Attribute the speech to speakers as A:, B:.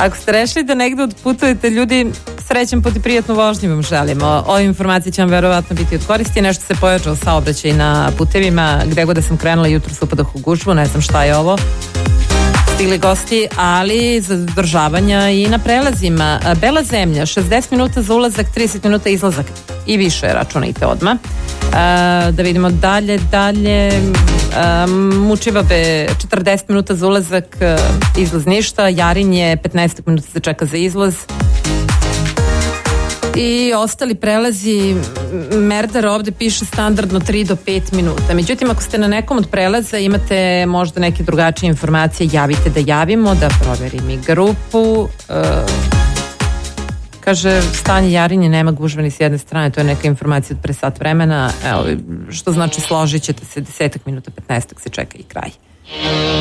A: Ako ste rešili da negde odputujete, ljudi, srećan put i prijatnu vožnju vam želimo. Ove informacije će vam verovatno biti od koristi. Nešto se pojačao saobraćaj na putevima, gde god da sam krenula jutro su upadah u gužvu, ne znam šta je ovo. Stigli gosti, ali za zadržavanja i na prelazima. Bela zemlja, 60 minuta za ulazak, 30 minuta izlazak i više, računajte odmah. Da vidimo dalje. Mučivabe, 40 minuta za ulazak, izlaz ništa. Jarinje, 15 minuta se čeka za izlaz. I ostali prelazi, Merdar ovde piše standardno 3 do 5 minuta. Međutim, ako ste na nekom od prelaza, imate možda neke drugačije informacije, javite da javimo, da proverim i grupu. Kaže, stanje Jarinje, nema gužve ni s jedne strane, to je neka informacija od pre sat vremena, evo, što znači složit ćete se 10 minuta, 15 se čeka i kraj.